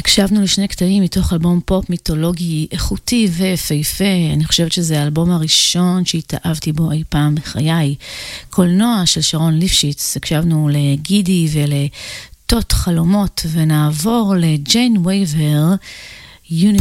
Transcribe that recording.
הקשבנו לשני קטעים מתוך אלבום פופ מיתולוגי איכותי ויפהפה. אני חושבת שזה האלבום הראשון שהתאהבתי בו אי פעם בחיי. קולנוע של שרון ליפשיץ. הקשבנו לגידי ולתות חלומות, ונעבור לג'יין וייבר, Universe.